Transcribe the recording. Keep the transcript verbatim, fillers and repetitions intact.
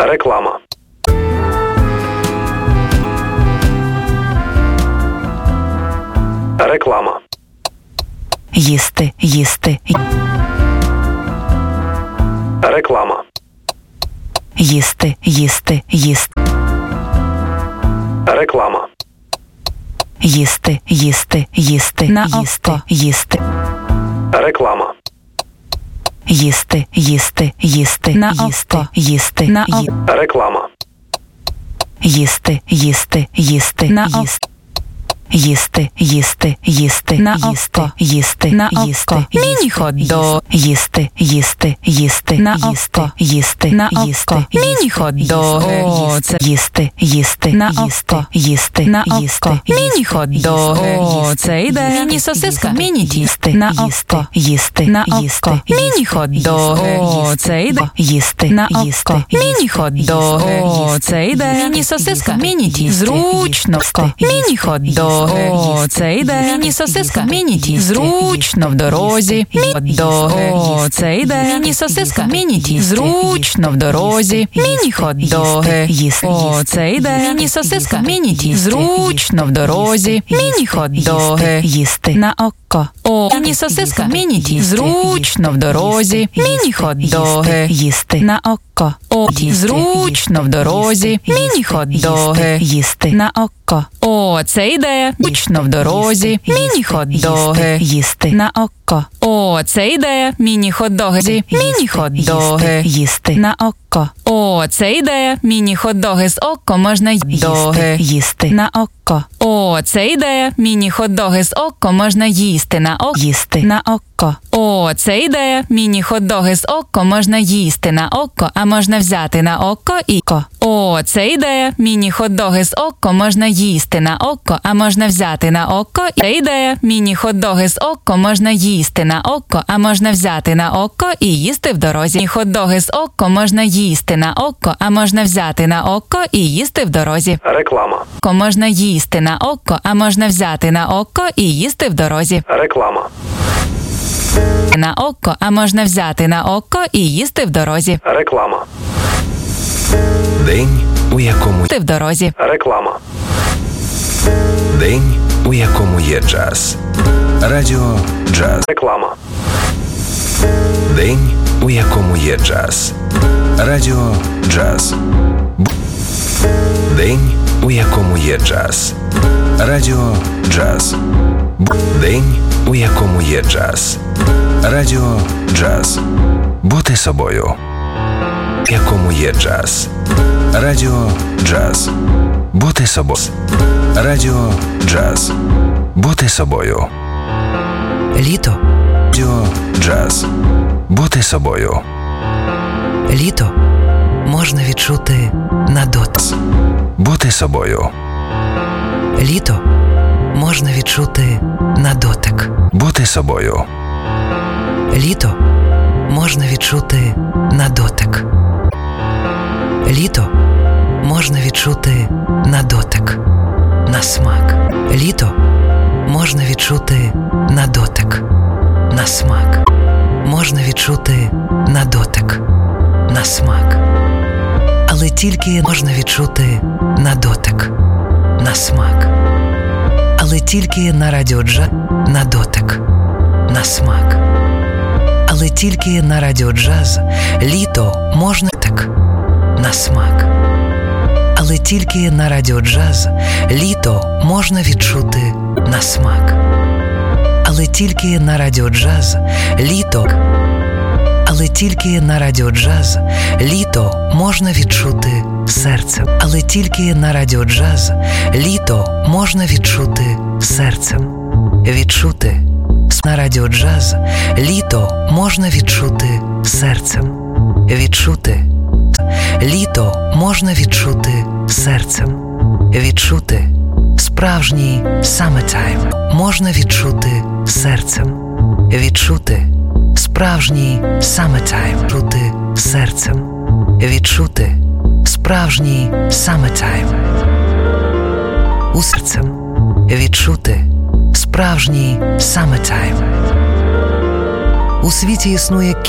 Реклама. Реклама. Їсти, їсти. Реклама. Їсти, їсти, їсти. Реклама. Їсти, їсти, їсти. На їсти, око. їсти. Реклама. Їсти, їсти, їсти. На їсти, око. їсти. На ї- око. Реклама. Їсти, їсти, їсти. На їсти. Їсти, їсти, їсти. На їсти, око. їсти, На їсти. око. їсти, Міні-хот-дог. Їсти, їсти, їсти. На їсти, око. їсти, На їсти. око. їсти, Міні-хот-доги. їсти, О, це- їсти, їсти, На їсти, око. їсти, На їсти, око. їсти, Міні-хот-доги. їсти, О, їсти, це ідея. їсти, Міні-сосиска. їсти, Міні-тісто. їсти, На їсти, око. їсти, На їсти, око. їсти, Міні-хот-доги. їсти, О, це ідея. їсти, На їсти, око. їсти, Міні-хот-доги. їсти, О, це ідея. їсти, Міні-сосиска. їсти, Міні-тісто. їсти, Зручно. їсти, Міні-хот-доги. їсти, О, це ідея. їсти, Міні-сосиска. їсти, Міні-тісто. їсти, Зручно в дорозі. їсти, Міні-хот-доги. О, їсти, це ідея. їсти, Міні-сосиска. їсти, Міні-тісто. їсти, Зручно в дорозі. їсти, Міні-хот-доги. їсти, О, їсти, це ідея. їсти, Міні-сосиска. їсти, Міні-тісто. їсти, Зручно в дорозі. їсти, Міні-хот-доги. їсти, На око. О, міні-сосиска. їсти, Міні-тісто. їсти, Зручно в дорозі. їсти, Міні-хот-доги. їсти, На око. О, їсти, зручно в дорозі. їсти, Міні-хот-доги. їсти, На око. О, це ідея. Зручно в дорозі. Міні-хот-доги. їсти, На око. О, це ідея. Міні-хот-доги. Міні-хот-доги. їсти, На око. О, це ідея. Міні-хот-доги з око можна їсти. їсти, На око. О, це ідея. Міні-хот-доги з око можна їсти. На око. їсти, На око. О, це ідея. Міні-хот-доги з око можна їсти на око, а можна взяти на око і ко. О, це ідея. Міні-хот-доги з око можна їсти на око, а можна взяти на око. Це ідея. Міні-хот-доги з око можна їсти на око, а можна взяти на око і їсти в дорозі. Міні-хот-доги з око можна їсти на око, а можна взяти на око і їсти в дорозі. Реклама. Око можна їсти на око, а можна взяти на око і їсти в дорозі. Реклама. На око, а можна взяти на око і їсти в дорозі. Реклама. День, у якому Ти в дорозі. Реклама. день, у якому є джаз. Радіо Джаз. Реклама. День, у якому є джаз. Радіо Джаз. Б- День, у якому є джаз. Радіо Джаз. Б- День, у якому є джаз. Радіо Джаз. Бути собою. В якому є джаз. Радіо Джаз. Бути собою. Радіо Джаз. Бути собою. літо, Радіо Джаз. Бути собою. літо можна відчути на дотик. Бути собою. Літо можна відчути на дотик. Бути собою. Літо можна відчути на дотик. Літо можна відчути на дотик, на смак. Літо можна відчути на дотик, на смак. Можна відчути на дотик, на смак. Але тільки можна відчути на дотик, на смак. Але тільки на Радіо Джаз на дотик, на смак. Але тільки на Радіо Джаз літо можна так, на смак. Але тільки на Радіо Джаз літо можна відчути на смак. Але тільки на Радіо Джаз літо. Але тільки на Радіо Джаз літо можна відчути серцем. Але тільки на Радіо Джаз літо можна відчути серцем. Відчути. На Радіо Джаз літо можна відчути серцем. Відчути. Літо можна відчути серцем. Відчути. Справжній summertime можна відчути серцем. Відчути. Справжній summertime. Відчути серцем. Відчути. Справжній summertime. У серцем. Відчути. Справжній summertime. У світі існує